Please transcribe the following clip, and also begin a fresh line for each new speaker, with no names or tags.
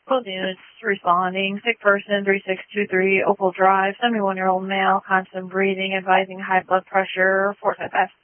Full units responding. Sick person, 3623 Opal Drive, 71-year-old male, constant breathing, advising high blood pressure, 455.